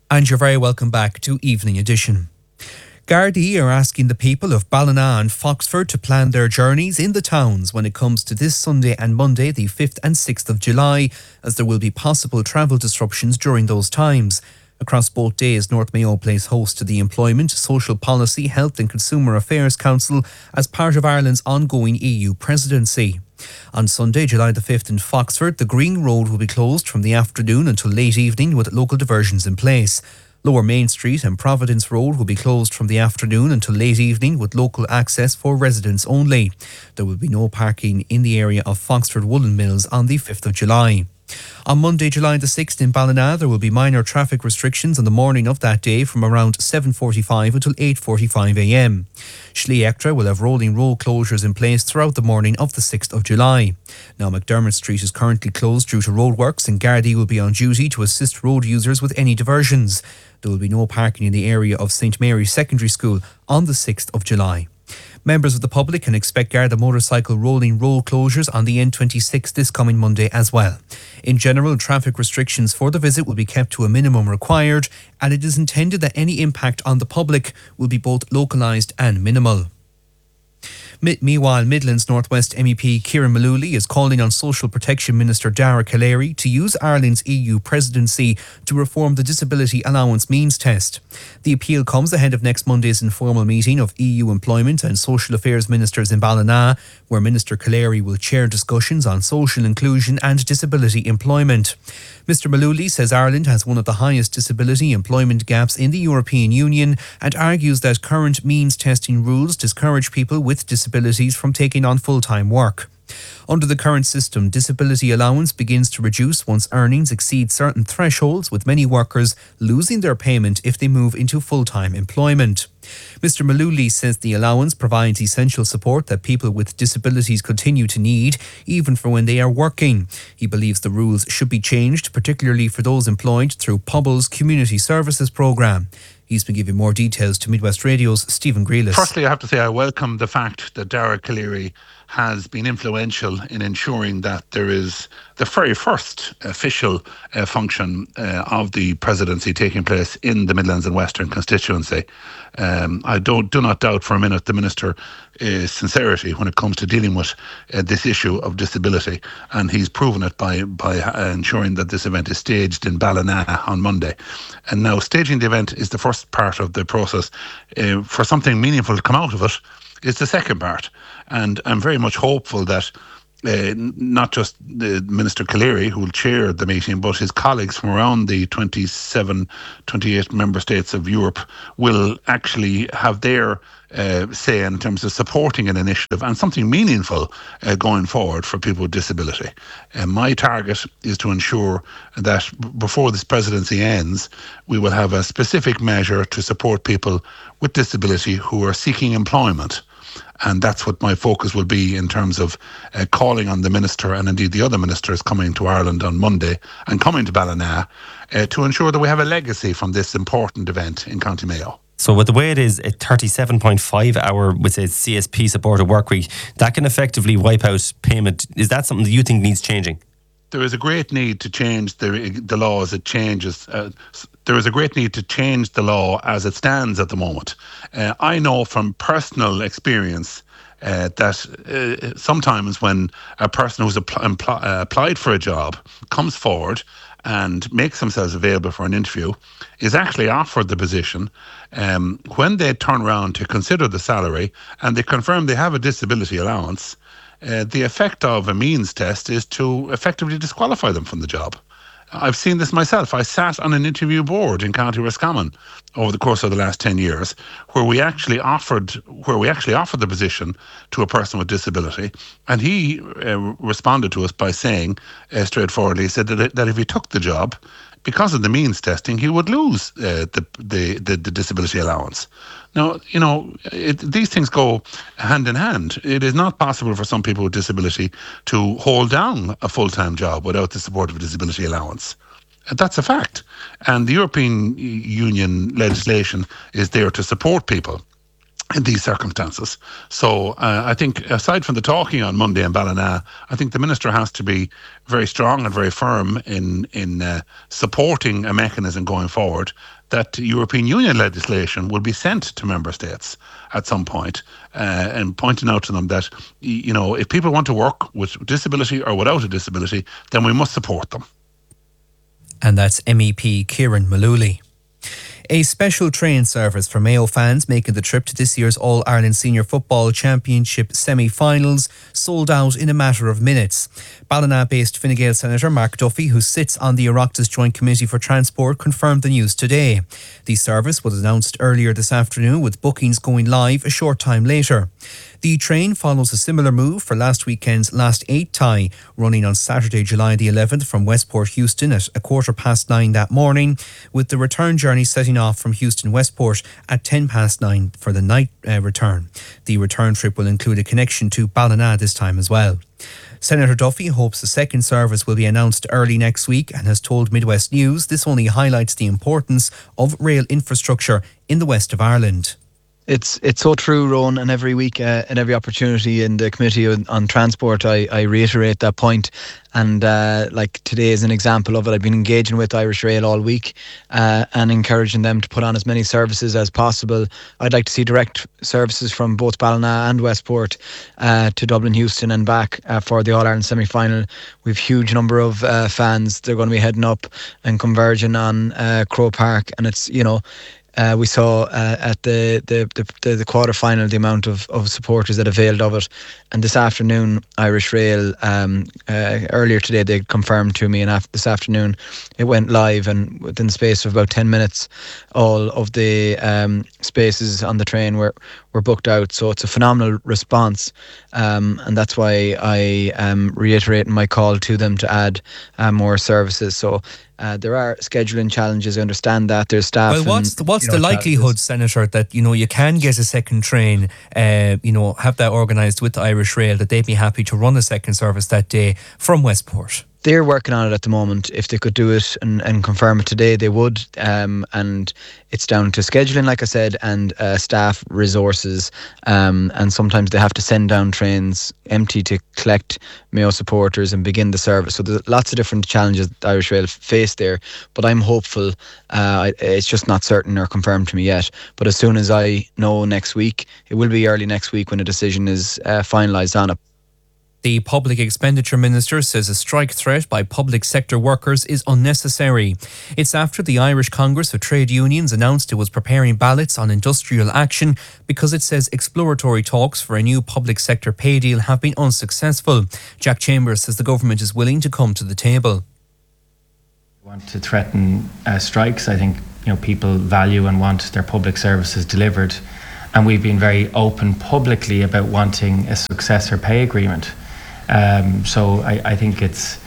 And you're very welcome back to Evening Edition. Gardaí are asking the people of Ballina and Foxford to plan their journeys in the towns when it comes to this Sunday and Monday, the 5th and 6th of July, as there will be possible travel disruptions during those times. Across both days, North Mayo plays host to the Employment, Social Policy, Health and Consumer Affairs Council as part of Ireland's ongoing EU presidency. On Sunday, July the 5th in Foxford, the Green Road will be closed from the afternoon until late evening with local diversions in place. Lower Main Street and Providence Road will be closed from the afternoon until late evening with local access for residents only. There will be no parking in the area of Foxford Woolen Mills on the 5th of July. On Monday, July the 6th in Ballina, there will be minor traffic restrictions on the morning of that day from around 7:45 until 8:45am. Schley Ectra will have rolling road closures in place throughout the morning of the 6th of July. Now, McDermott Street is currently closed due to roadworks and Gardaí will be on duty to assist road users with any diversions. There will be no parking in the area of St Mary's Secondary School on the 6th of July. Members of the public can expect Garda motorcycle rolling road closures on the N26 this coming Monday as well. In general, traffic restrictions for the visit will be kept to a minimum required, and it is intended that any impact on the public will be both localised and minimal. Meanwhile, Midlands North West MEP Kieran Mullooly is calling on Social Protection Minister Dara Calleary to use Ireland's EU presidency to reform the Disability Allowance Means Test. The appeal comes ahead of next Monday's informal meeting of EU Employment and Social Affairs Ministers in Ballina, where Minister Calleary will chair discussions on social inclusion and disability employment. Mr Mullooly says Ireland has one of the highest disability employment gaps in the European Union and argues that current means testing rules discourage people with disabilities from taking on full-time work. Under the current system, disability allowance begins to reduce once earnings exceed certain thresholds, with many workers losing their payment if they move into full-time employment. Mr Mullooly says the allowance provides essential support that people with disabilities continue to need, even for when they are working. He believes the rules should be changed, particularly for those employed through Pobble's Community Services programme. He's been giving more details to Midwest Radio's Stephen Grealis. Firstly, I have to say I welcome the fact that Dara Calleary has been influential in ensuring that there is the very first official function of the presidency taking place in the Midlands and Western constituency. I do not doubt for a minute the Minister's sincerity when it comes to dealing with this issue of disability, and he's proven it by ensuring that this event is staged in Ballina on Monday. And now staging the event is the first part of the process. For something meaningful to come out of it is the second part, and I'm very much hopeful that not just the Minister Calleary, who will chair the meeting, but his colleagues from around the 27, 28 member states of Europe will actually have their say in terms of supporting an initiative and something meaningful going forward for people with disability. My target is to ensure that before this presidency ends, we will have a specific measure to support people with disability who are seeking employment. And that's what my focus will be in terms of calling on the Minister and indeed the other ministers coming to Ireland on Monday and coming to Ballina to ensure that we have a legacy from this important event in County Mayo. So with the way it is, a 37.5 hour with a CSP supported work week, that can effectively wipe out payment. Is that something that you think needs changing? There is a great need to change the law as it changes. There is a great need to change the law as it stands at the moment. I know from personal experience that sometimes when a person who's applied for a job comes forward and makes themselves available for an interview, is actually offered the position, when they turn around to consider the salary and they confirm they have a disability allowance, the effect of a means test is to effectively disqualify them from the job. I've seen this myself. I sat on an interview board in County Roscommon over the course of the last 10 years, where we actually offered the position to a person with disability, and he responded to us by saying straightforwardly, he said that if he took the job, because of the means testing, he would lose the disability allowance. Now, you know, these things go hand in hand. It is not possible for some people with disability to hold down a full-time job without the support of a disability allowance. That's a fact. And the European Union legislation is there to support people in these circumstances. So I think aside from the talking on Monday in Ballina, I think the Minister has to be very strong and very firm in supporting a mechanism going forward that European Union legislation will be sent to Member States at some point, and pointing out to them that, if people want to work with disability or without a disability, then we must support them. And that's MEP Kieran Mullooly. A special train service for Mayo fans making the trip to this year's All-Ireland Senior Football Championship semi-finals sold out in a matter of minutes. Ballina-based Fine Gael Senator Mark Duffy, who sits on the Oireachtas Joint Committee for Transport, confirmed the news today. The service was announced earlier this afternoon, with bookings going live a short time later. The train follows a similar move for last weekend's Last 8 tie, running on Saturday, July the 11th from Westport Houston at 9:15 that morning, with the return journey setting off from Houston Westport at 9:10 for the night return. The return trip will include a connection to Ballina this time as well. Senator Duffy hopes the second service will be announced early next week and has told Midwest News this only highlights the importance of rail infrastructure in the west of Ireland. It's so true, Rowan, and every week and every opportunity in the Committee on Transport, I reiterate that point. And like today is an example of it. I've been engaging with Irish Rail all week and encouraging them to put on as many services as possible. I'd like to see direct services from both Ballina and Westport to Dublin, Houston and back for the All-Ireland semi-final. We've a huge number of fans. They're going to be heading up and converging on Croke Park, and it's, we saw at the quarter final the amount of supporters that availed of it. And this afternoon, Irish Rail, earlier today, they confirmed to me, and this afternoon it went live, and within the space of about 10 minutes, all of the spaces on the train were booked out. So it's a phenomenal response, and that's why I am reiterating my call to them to add more services. So there are scheduling challenges. I understand that there's staff. Well, what's the likelihood, Senator, that you can get a second train, have that organised with the Irish Rail, that they'd be happy to run a second service that day from Westport? They're working on it at the moment. If they could do it and confirm it today, they would. And it's down to scheduling, like I said, and staff resources. And sometimes they have to send down trains empty to collect Mayo supporters and begin the service. So there's lots of different challenges that Irish Rail face there. But I'm hopeful. It's just not certain or confirmed to me yet. But as soon as I know next week, it will be early next week when a decision is finalised on it. The Public Expenditure Minister says a strike threat by public sector workers is unnecessary. It's after the Irish Congress of Trade Unions announced it was preparing ballots on industrial action because it says exploratory talks for a new public sector pay deal have been unsuccessful. Jack Chambers says the government is willing to come to the table. Want to threaten strikes. I think people value and want their public services delivered, and we've been very open publicly about wanting a successor pay agreement. So I think it's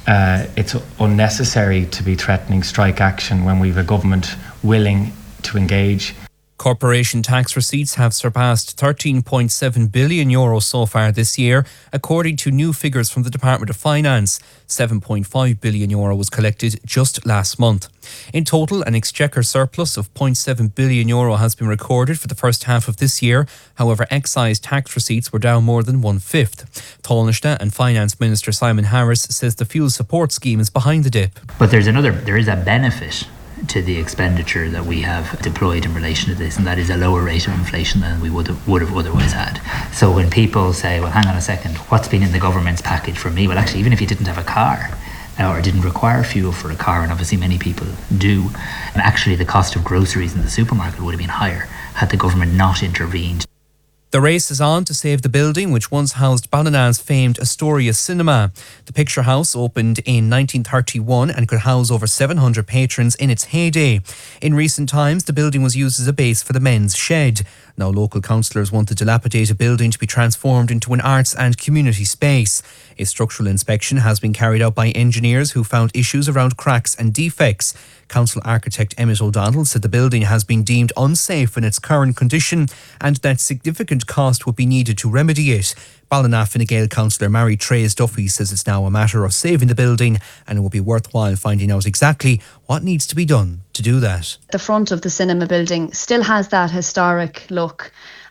unnecessary to be threatening strike action when we have a government willing to engage. Corporation tax receipts have surpassed €13.7 billion so far this year, according to new figures from the Department of Finance. €7.5 billion was collected just last month. In total, an exchequer surplus of €0.7 billion has been recorded for the first half of this year. However, excise tax receipts were down more than 1/5. Taoiseach and Finance Minister Simon Harris says the fuel support scheme is behind the dip. But there is a benefit to the expenditure that we have deployed in relation to this, and that is a lower rate of inflation than we would have otherwise had. So when people say, well, hang on a second, what's been in the government's package for me? Well, actually, even if you didn't have a car or didn't require fuel for a car, and obviously many people do, and actually the cost of groceries in the supermarket would have been higher had the government not intervened. The race is on to save the building which once housed Ballina's famed Astoria Cinema. The picture house opened in 1931 and could house over 700 patrons in its heyday. In recent times, the building was used as a base for the men's shed. Now, local councillors want the dilapidated building to be transformed into an arts and community space. A structural inspection has been carried out by engineers who found issues around cracks and defects. Council architect Emmett O'Donnell said the building has been deemed unsafe in its current condition and that significant cost would be needed to remedy it. Ballina Fine Gael councillor Mary Trays Duffy says it's now a matter of saving the building, and it will be worthwhile finding out exactly what needs to be done to do that. The front of the cinema building still has that historic look,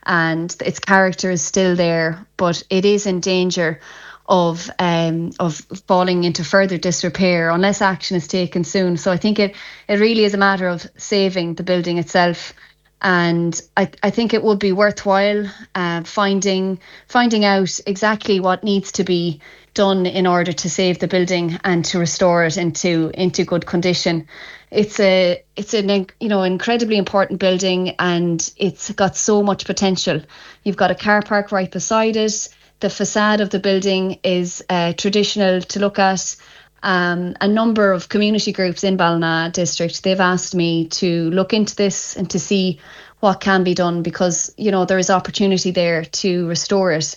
and its character is still there, but it is in danger of falling into further disrepair unless action is taken soon. So I think it really is a matter of saving the building itself. And I think it would be worthwhile finding out exactly what needs to be done in order to save the building and to restore it into good condition. It's an incredibly important building, and it's got so much potential. You've got a car park right beside it. The facade of the building is traditional to look at. A number of community groups in Ballina district, they've asked me to look into this and to see what can be done, because there is opportunity there to restore it.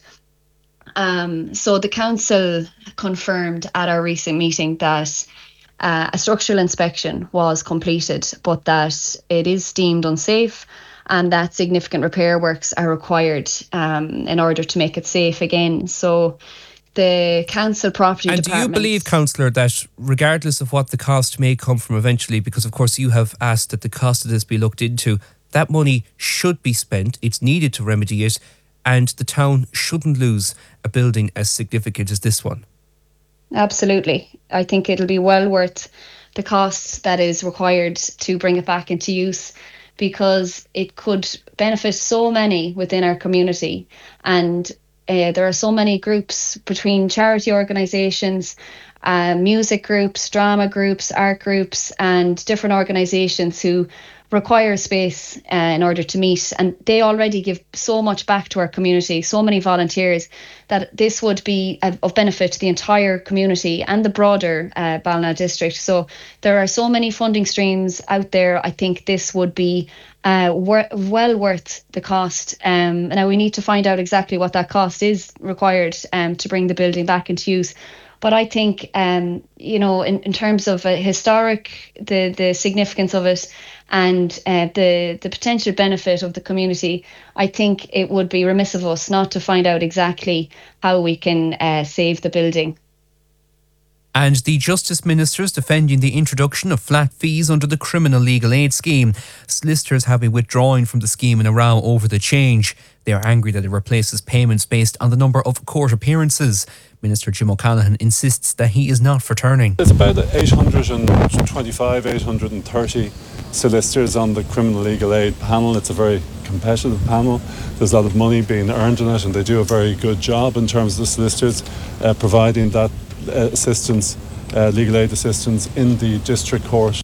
So the council confirmed at our recent meeting that a structural inspection was completed, but that it is deemed unsafe and that significant repair works are required in order to make it safe again. So the council property department... And do you believe, councillor, that regardless of what the cost may come from eventually, because of course you have asked that the cost of this be looked into, that money should be spent, it's needed to remedy it, and the town shouldn't lose a building as significant as this one? Absolutely. I think it'll be well worth the cost that is required to bring it back into use, because it could benefit so many within our community. And there are so many groups between charity organisations, music groups, drama groups, art groups, and different organisations who require space in order to meet, and they already give so much back to our community, so many volunteers, that this would be of benefit to the entire community and the broader Ballina district. So there are so many funding streams out there. I think this would be well worth the cost. Now we need to find out exactly what that cost is required to bring the building back into use. But I think, in terms of historic, the significance of it and the potential benefit of the community, I think it would be remiss of us not to find out exactly how we can save the building. And the Justice Ministers defending the introduction of flat fees under the Criminal Legal Aid Scheme. Solicitors have been withdrawing from the scheme in a row over the change. They are angry that it replaces payments based on the number of court appearances. Minister Jim O'Callaghan insists that he is not for turning. There's about 825, 830 solicitors on the Criminal Legal Aid panel. It's a very competitive panel. There's a lot of money being earned in it, and they do a very good job in terms of the solicitors providing that assistance, legal aid assistance in the district court.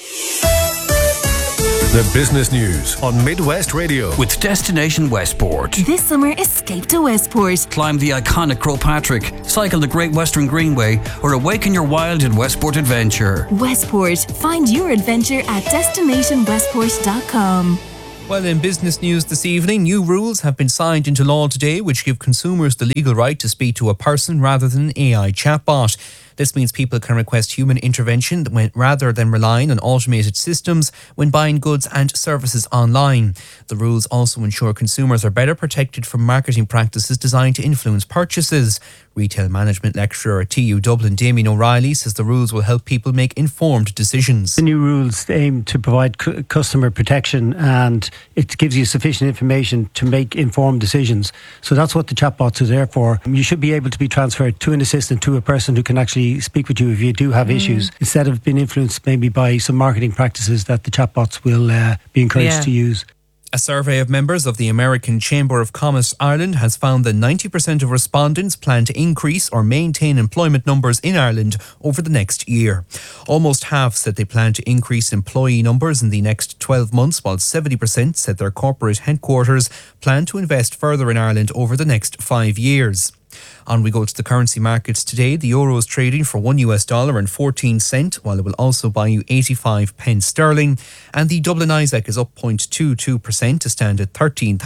The business news on Midwest Radio with Destination Westport. This summer, escape to Westport. Climb the iconic Croagh Patrick, cycle the Great Western Greenway, or awaken your wild in Westport Adventure. Westport. Find your adventure at destinationwestport.com. Well, in business news this evening, new rules have been signed into law today which give consumers the legal right to speak to a person rather than an AI chatbot. This means people can request human intervention rather than relying on automated systems when buying goods and services online. The rules also ensure consumers are better protected from marketing practices designed to influence purchases. Retail management lecturer at TU Dublin, Damien O'Reilly, says the rules will help people make informed decisions. The new rules aim to provide customer protection, and it gives you sufficient information to make informed decisions. So that's what the chatbots are there for. You should be able to be transferred to an assistant, to a person who can actually speak with you if you do have issues, instead of being influenced maybe by some marketing practices that the chatbots will be encouraged to use. A survey of members of the American Chamber of Commerce Ireland has found that 90% of respondents plan to increase or maintain employment numbers in Ireland over the next year. Almost half said they plan to increase employee numbers in the next 12 months, while 70% said their corporate headquarters plan to invest further in Ireland over the next 5 years. On we go to the currency markets today. The euro is trading for $1.14, while it will also buy you 85 pence sterling. And the Dublin Isaac is up 0.22% to stand at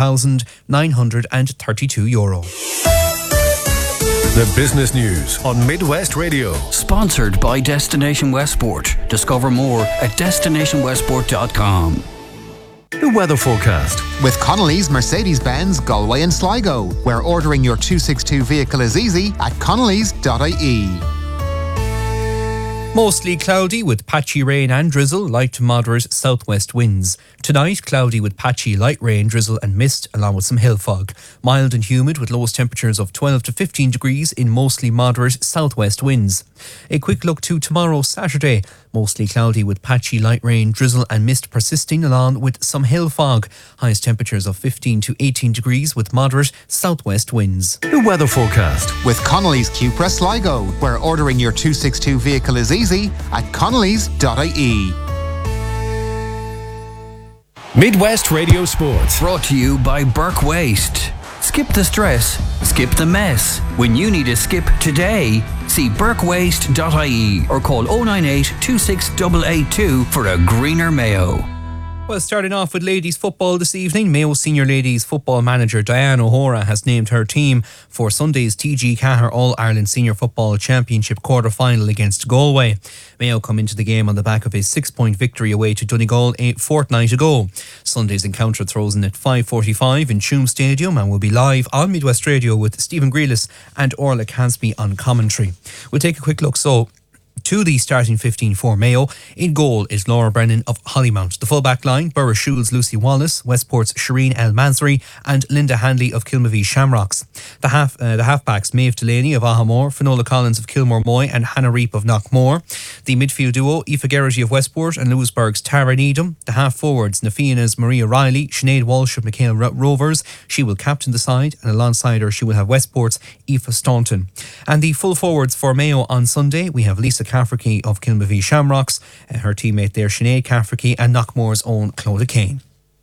€13,932. The business news on Midwest Radio. Sponsored by Destination Westport. Discover more at destinationwestport.com. The weather forecast. With Connolly's Mercedes-Benz Galway and Sligo, where ordering your 262 vehicle is easy at connellys.ie. Mostly cloudy with patchy rain and drizzle, light to moderate southwest winds. Tonight, cloudy with patchy light rain, drizzle and mist, along with some hill fog. Mild and humid with lowest temperatures of 12 to 15 degrees in mostly moderate southwest winds. A quick look to tomorrow, Saturday. Mostly cloudy with patchy light rain, drizzle and mist persisting, along with some hill fog. Highest temperatures of 15 to 18 degrees with moderate southwest winds. The weather forecast with Connolly's Cupra Sligo, where ordering your 262 vehicle is easy at connellys.ie. Midwest Radio Sports. Brought to you by Burke Waste. Skip the stress, skip the mess. When you need a skip today, see burkewaste.ie or call 098 26882 for a greener Mayo. Well, starting off with ladies football this evening, Mayo senior ladies football manager Diane O'Hora has named her team for Sunday's TG Cahir All-Ireland Senior Football Championship quarter-final against Galway. Mayo come into the game on the back of a 6-point victory away to Donegal a fortnight ago. Sunday's encounter throws in at 5:45 in Tuam Stadium and will be live on Midwest Radio with Stephen Grealis and Orla Cansby on commentary. We'll take a quick look to the starting 15 for Mayo. In goal is Laura Brennan of Hollymount. The full-back line, Burra Schul's Lucy Wallace, Westport's Shireen El Mansouri and Linda Handley of Kilmavie Shamrocks. The halfbacks, Maeve Delaney of Ahamore, Finola Collins of Kilmore Moy and Hannah Reap of Knockmore. The midfield duo, Aoife Geraghty of Westport and Lewisburg's Tara Needham. The half-forwards, Nafiana's Maria Riley, Sinead Walsh of McHale Rovers. She will captain the side, and alongside her she will have Westport's Aoife Staunton. And the full forwards for Mayo on Sunday, we have Lisa Cafferty of Kilmavie Shamrocks, her teammate there Sinead Cafferty and Knockmore's own Clodagh Kane.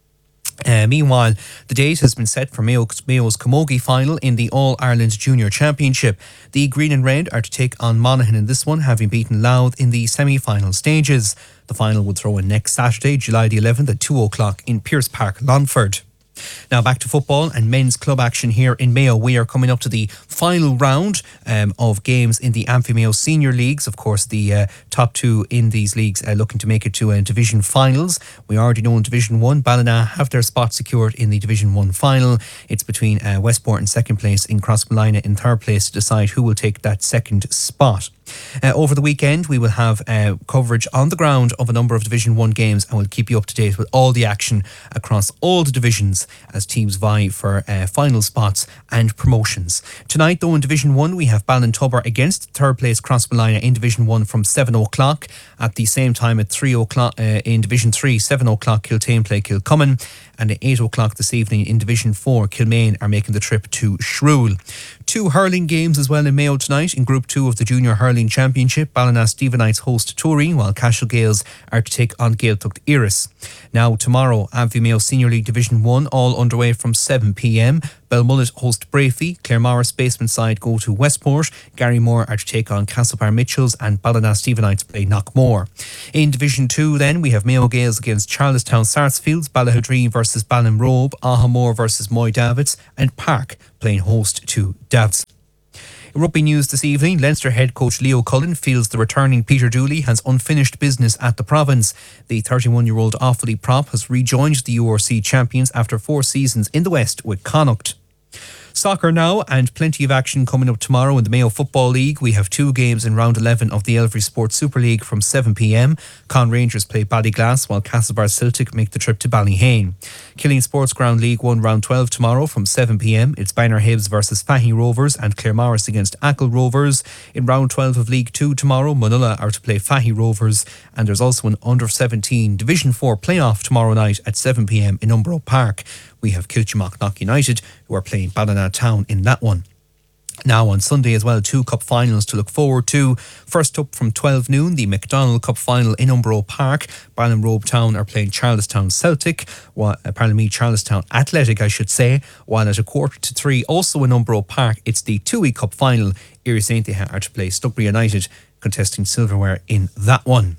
Meanwhile, the date has been set for Mayo's Camogie final in the All-Ireland Junior Championship. The Green and Red are to take on Monaghan in this one, having beaten Louth in the semi-final stages. The final will throw in next Saturday, July the 11th at 2 o'clock in Pearse Park, Longford. Now back to football and men's club action here in Mayo. We are coming up to the final round of games in the Amphy Mayo Senior Leagues. Of course, the top two in these leagues looking to make it to division finals. We already know in Division 1, Ballina have their spot secured in the Division 1 final. It's between Westport in second place and Crossmolina in third place to decide who will take that second spot. Over the weekend, we will have coverage on the ground of a number of Division 1 games, and we'll keep you up to date with all the action across all the divisions as teams vie for final spots and promotions. Tonight, though, in Division 1, we have Ballintubber against third place Crossmolina in Division 1 from 7 o'clock. At the same time, at 3 o'clock in Division 3, 7 o'clock, Kiltane play Kilcummin. And at 8 o'clock this evening in Division 4, Kilmaine are making the trip to Shrule. Two hurling games as well in Mayo tonight. In Group 2 of the Junior Hurling Championship, Ballina Stephenites host Toureen, while Cashel Gales are to take on Gaeltacht Iris. Now tomorrow, Amphy Mayo Senior League Division 1, all underway from 7 p.m. Belmullet host Brafey, Claremorris basement side go to Westport, Garrymore are to take on Castlebar Mitchells and Ballina Stephenites play Knockmore. In Division 2 then, we have Mayo Gales against Charlestown Sarsfields, Ballahadree versus Ballinrobe, Ahamore versus Moy Davids and Park playing host to Davs. In rugby news this evening, Leinster head coach Leo Cullen feels the returning Peter Dooley has unfinished business at the province. The 31-year-old Offaly prop has rejoined the URC champions after 4 seasons in the West with Connacht. Soccer now, and plenty of action coming up tomorrow in the Mayo Football League. We have 2 games in round 11 of the Elvery Sports Super League from 7 p.m. Con Rangers play Ballyglass while Castlebar Celtic make the trip to Ballyhane. Killeen Sports Ground League 1 round 12 tomorrow from 7 p.m. It's Banner Hibs versus Fahy Rovers and Claremorris against Achill Rovers. In round 12 of League 2 tomorrow, Munulla are to play Fahy Rovers, and there's also an under-17 Division 4 playoff tomorrow night at 7 p.m. in Umbro Park. We have Kiltimagh United who are playing Ballina Town in that one. Now on Sunday as well, 2 cup finals to look forward to. First up from 12 noon, the McDonald Cup final in Umbro Park. Ballinrobe Town are playing Charlestown Celtic, Charlestown Athletic I should say, while at 2:45 also in Umbro Park, it's the Tui Cup final. Erie St. are to play Stubbury United, contesting silverware in that one.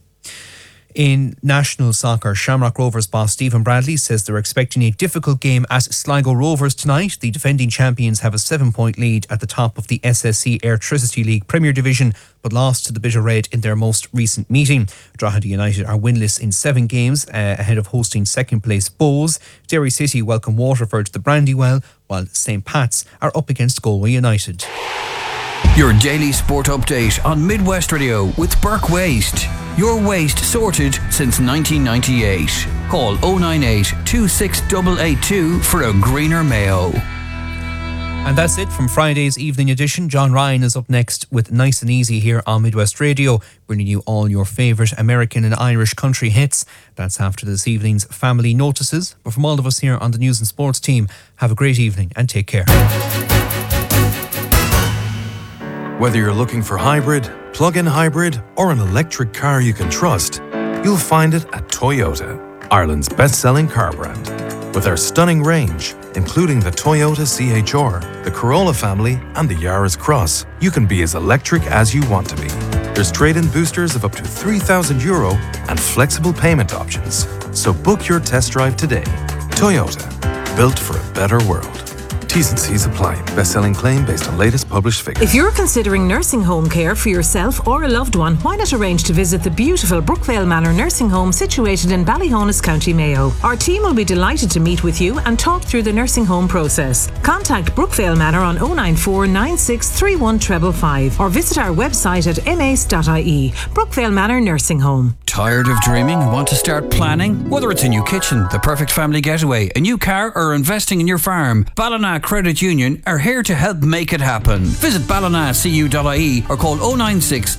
In national soccer, Shamrock Rovers boss Stephen Bradley says they're expecting a difficult game at Sligo Rovers tonight. The defending champions have a 7-point lead at the top of the SSC Airtricity League Premier Division, but lost to the Bitter Red in their most recent meeting. Drogheda United are winless in 7 games ahead of hosting second place Bows. Derry City welcome Waterford to the Brandywell, while St Pat's are up against Galway United. Your daily sport update on Midwest Radio with Burke Waste. Your waste sorted since 1998. Call 098 26882 for a greener Mayo. And that's it from Friday's evening edition. John Ryan is up next with Nice and Easy here on Midwest Radio, bringing you all your favourite American and Irish country hits. That's after this evening's family notices. But from all of us here on the News and Sports team, have a great evening and take care. Whether you're looking for hybrid, plug-in hybrid, or an electric car you can trust, you'll find it at Toyota, Ireland's best-selling car brand. With our stunning range, including the Toyota CHR, the Corolla family, and the Yaris Cross, you can be as electric as you want to be. There's trade-in boosters of up to €3,000 and flexible payment options. So book your test drive today. Toyota, built for a better world. T's and C's apply. Best-selling claim based on latest published figures. If you're considering nursing home care for yourself or a loved one, why not arrange to visit the beautiful Brookvale Manor Nursing Home situated in Ballyhonus, County Mayo. Our team will be delighted to meet with you and talk through the nursing home process. Contact Brookvale Manor on 094 96 31 555 or visit our website at mace.ie. Brookvale Manor Nursing Home. Tired of dreaming and want to start planning? Whether it's a new kitchen, the perfect family getaway, a new car, or investing in your farm, Ballina Credit Union are here to help make it happen. Visit ballinacu.ie or call 096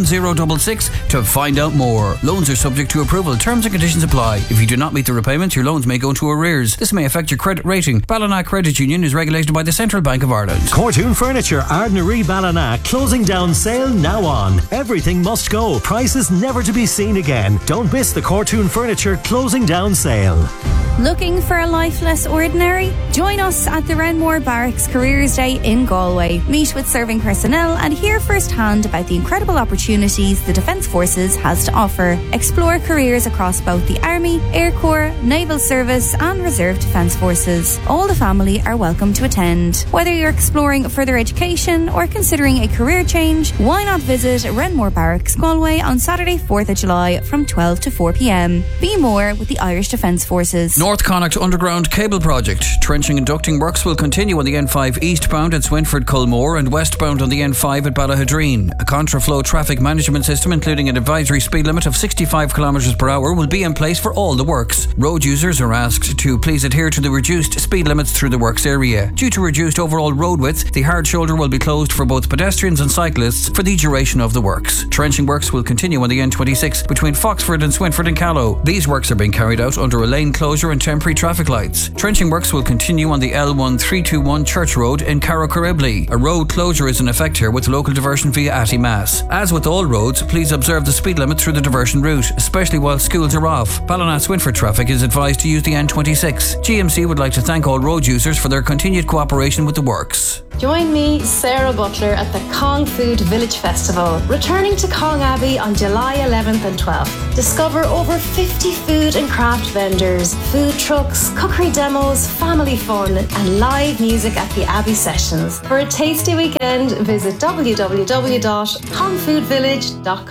71066 to find out more. Loans are subject to approval. Terms and conditions apply. If you do not meet the repayments, your loans may go into arrears. This may affect your credit rating. Ballina Credit Union is regulated by the Central Bank of Ireland. Cortoon Furniture, Ardnaree Ballina, closing down sale now on. Everything must go. Prices never to be seen again. Don't miss the Cortoon Furniture closing down sale. Looking for a life less ordinary? Join us at the Renmore Barracks Careers Day in Galway. Meet with serving personnel and hear firsthand about the incredible opportunities the Defence Forces has to offer. Explore careers across both the Army, Air Corps, Naval Service and Reserve Defence Forces. All the family are welcome to attend. Whether you're exploring further education or considering a career change, why not visit Renmore Barracks Galway on Saturday 4th of July from 12 to 4 p.m. Be more with the Irish Defence Forces. North Connacht Underground Cable Project. Trenching and ducting works will continue on the N5 eastbound at Swinford Culmore and westbound on the N5 at Ballahadreen. A contraflow traffic management system, including an advisory speed limit of 65 km per hour, will be in place for all the works. Road users are asked to please adhere to the reduced speed limits through the works area. Due to reduced overall road width, the hard shoulder will be closed for both pedestrians and cyclists for the duration of the works. Trenching works will continue on the N26 between Foxford and Swinford and Callow. These works are being carried out under a lane closure and temporary traffic lights. Trenching works will continue on the L1321 Church Road in Carrocurribly. A road closure is in effect here with local diversion via Atty Mass. As with all roads, please observe the speed limit through the diversion route, especially while schools are off. Ballina-Swinford traffic is advised to use the N26. GMC would like to thank all road users for their continued cooperation with the works. Join me, Sarah Butler, at the Cong Food Village Festival, returning to Cong Abbey on July 11th and 12th. Discover over 50 food and craft vendors, food trucks, cookery demos, family fun and live music at the Abbey Sessions. For a tasty weekend, visit www.congfoodvillage.com.